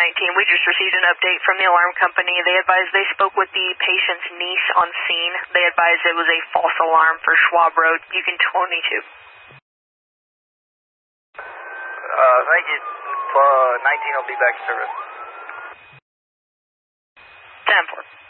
we just received an update from the alarm company. They advised they spoke with the patient's niece on scene. They advised it was a false alarm for Schwab Road, Beacon 22. Thank you. 19 will be back in service. 10-4.